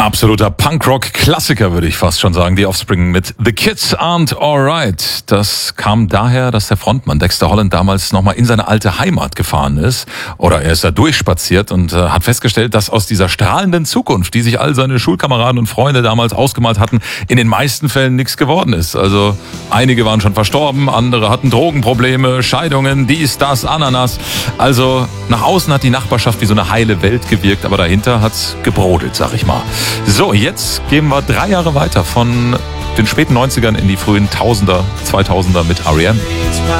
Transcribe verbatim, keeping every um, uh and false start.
Absoluter Punkrock-Klassiker, würde ich fast schon sagen. Die Offspring mit The Kids Aren't Alright. Das kam daher, dass der Frontmann Dexter Holland damals nochmal in seine alte Heimat gefahren ist. Oder er ist da durchspaziert und äh, hat festgestellt, dass aus dieser strahlenden Zukunft, die sich all seine Schulkameraden und Freunde damals ausgemalt hatten, in den meisten Fällen nichts geworden ist. Also einige waren schon verstorben, andere hatten Drogenprobleme, Scheidungen, dies, das, Ananas. Also nach außen hat die Nachbarschaft wie so eine heile Welt gewirkt, aber dahinter hat's gebrodelt, sag ich mal. So, jetzt gehen wir drei Jahre weiter von den späten neunzigern in die frühen Tausender, zweitausender mit R E M.